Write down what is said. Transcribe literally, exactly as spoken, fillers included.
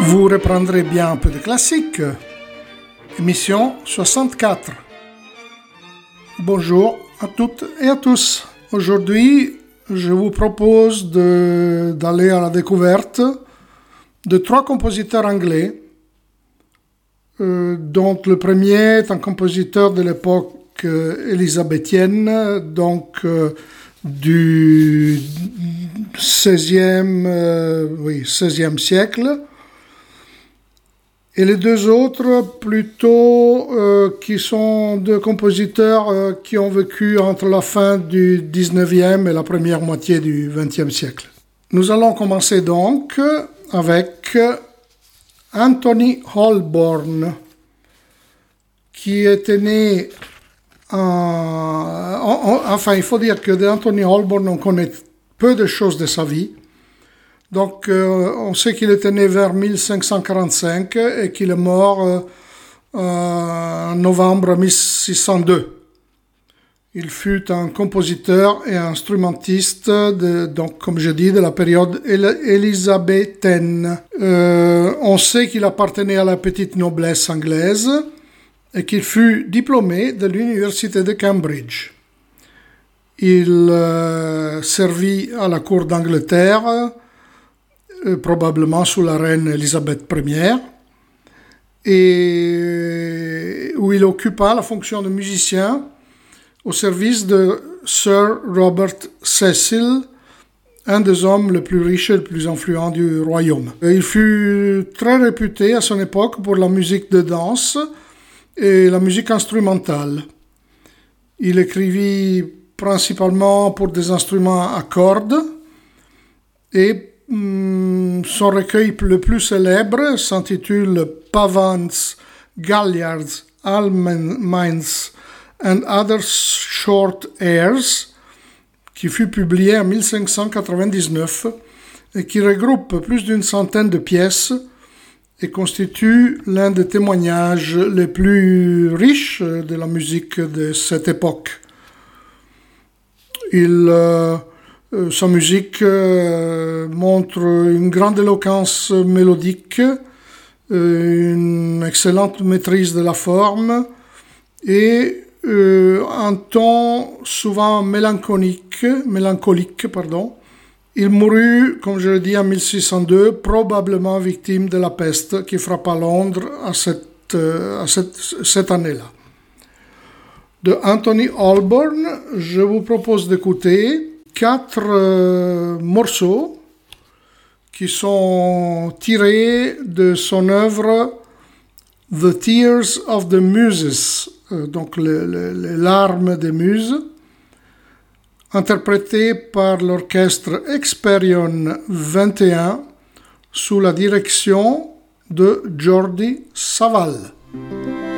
Vous reprendrez bien un peu de classique. Émission soixante-quatre. Bonjour à toutes et à tous. Aujourd'hui, je vous propose de, d'aller à la découverte de trois compositeurs anglais, euh, dont le premier est un compositeur de l'époque euh, élisabéthienne, donc euh, du seizième, euh, oui, seizième siècle, et les deux autres plutôt euh, qui sont deux compositeurs euh, qui ont vécu entre la fin du dix-neuvième et la première moitié du vingtième siècle. Nous allons commencer donc avec Anthony Holborne, qui était né en... en, en enfin, il faut dire que d'Anthony Holborne, on connaît peu de choses de sa vie. Donc, euh, on sait qu'il était né vers mille cinq cent quarante-cinq et qu'il est mort euh, en novembre mille six cent deux. Il fut un compositeur et instrumentiste, de, donc, comme je dis, de la période élisabéthaine. Euh, on sait qu'il appartenait à la petite noblesse anglaise et qu'il fut diplômé de l'université de Cambridge. Il euh, servit à la cour d'Angleterre, probablement sous la reine Élisabeth première, et où il occupa la fonction de musicien au service de Sir Robert Cecil, un des hommes les plus riches et les plus influents du royaume. Il fut très réputé à son époque pour la musique de danse et la musique instrumentale. Il écrivit principalement pour des instruments à cordes et son recueil le plus célèbre s'intitule Pavans, Galliards, Almines and Other Short Airs, qui fut publié en mille cinq cent quatre-vingt-dix-neuf et qui regroupe plus d'une centaine de pièces et constitue l'un des témoignages les plus riches de la musique de cette époque. Il euh, Sa musique euh, montre une grande éloquence mélodique, euh, une excellente maîtrise de la forme et euh, un ton souvent mélancolique, mélancolique pardon. Il mourut, comme je l'ai dit, en mille six cent deux, probablement victime de la peste qui frappa Londres à cette, euh, à cette, cette année-là. De Anthony Holborne, je vous propose d'écouter quatre euh, morceaux qui sont tirés de son œuvre The Tears of the Muses, euh, donc les, les, les larmes des muses, interprétés par l'orchestre Experion vingt et un sous la direction de Jordi Savall.